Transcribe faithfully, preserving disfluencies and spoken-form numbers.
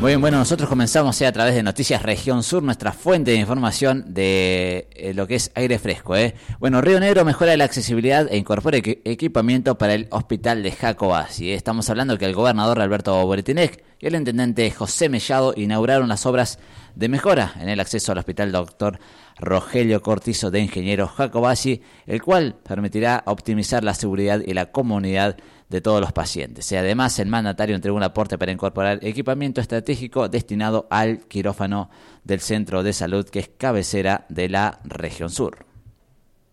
Muy bien, bueno, nosotros comenzamos eh, a través de Noticias Región Sur, nuestra fuente de información de eh, lo que es aire fresco. Eh. Bueno, Río Negro mejora la accesibilidad e incorpora equ- equipamiento para el hospital de Jacobasi. Eh. Estamos hablando que el gobernador Alberto Bretinec y el intendente José Mellado inauguraron las obras de mejora en el acceso al hospital doctor Rogelio Cortizo de Ingeniero Jacobasi, el cual permitirá optimizar la seguridad y la comunidad de todos los pacientes. Y además, el mandatario entregó un aporte para incorporar equipamiento estratégico destinado al quirófano del Centro de Salud, que es cabecera de la región sur.